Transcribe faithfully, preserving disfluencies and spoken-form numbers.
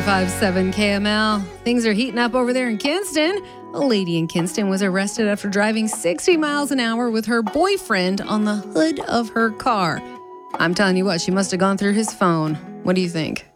five seven K M L. Things are heating up over there in Kinston. A lady in Kinston was arrested after driving sixty miles an hour with her boyfriend on the hood of her car. I'm telling you what, she must have gone through his phone. What do you think?